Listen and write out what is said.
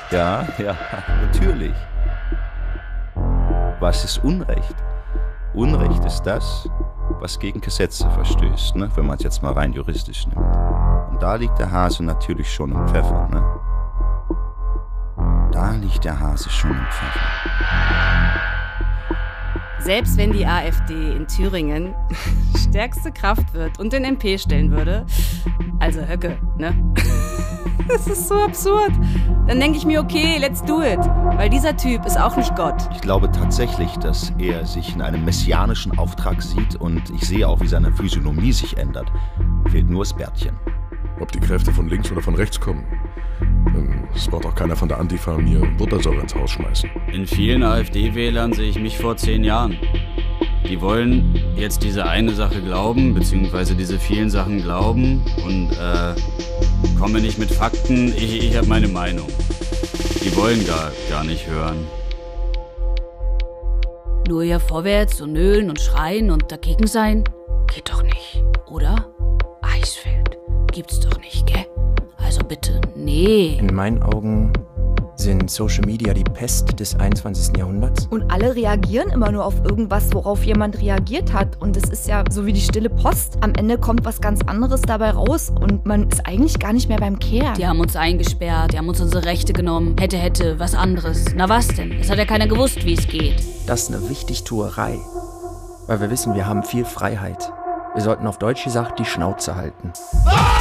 Ja, natürlich. Was ist Unrecht? Unrecht ist das, was gegen Gesetze verstößt, ne? Wenn man es jetzt mal rein juristisch nimmt. Und da liegt der Hase natürlich schon im Pfeffer, ne? Da liegt der Hase schon im Pfeffer. Selbst wenn die AfD in Thüringen stärkste Kraft wird und den MP stellen würde, also Höcke, ne? Das ist so absurd. Dann denke ich mir, okay, let's do it. Weil dieser Typ ist auch nicht Gott. Ich glaube tatsächlich, dass er sich in einem messianischen Auftrag sieht und ich sehe auch, wie seine Physiognomie sich ändert. Fehlt nur das Bärtchen. Ob die Kräfte von links oder von rechts kommen. Es braucht auch keiner von der Antifa mir Buttersäure ins Haus schmeißen. In vielen AfD-Wählern sehe ich mich vor 10 Jahren. Die wollen jetzt diese eine Sache glauben, beziehungsweise diese vielen Sachen glauben und komme nicht mit Fakten, ich habe meine Meinung. Die wollen gar nicht hören. Nur hier vorwärts und nölen und schreien und dagegen sein, geht doch nicht, oder? Eisfeld, gibt's doch nicht, gell? Also bitte, nee. In meinen Augen sind Social Media die Pest des 21. Jahrhunderts. Und alle reagieren immer nur auf irgendwas, worauf jemand reagiert hat. Und es ist ja so wie die stille Post. Am Ende kommt was ganz anderes dabei raus und man ist eigentlich gar nicht mehr beim Kern. Die haben uns eingesperrt, die haben uns unsere Rechte genommen. Hätte, was anderes. Na was denn? Es hat ja keiner gewusst, wie es geht. Das ist eine Wichtigtuerei. Weil wir wissen, wir haben viel Freiheit. Wir sollten auf Deutsch gesagt die Schnauze halten.